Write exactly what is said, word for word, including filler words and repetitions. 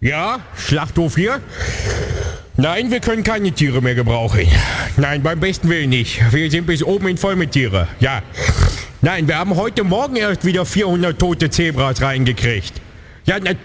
Ja, Schlachthof hier? Nein, wir können keine Tiere mehr gebrauchen. Nein, beim besten Willen nicht. Wir sind bis oben hin voll mit Tiere. Ja. Nein, wir haben heute Morgen erst wieder vierhundert tote Zebras reingekriegt. Ja, na,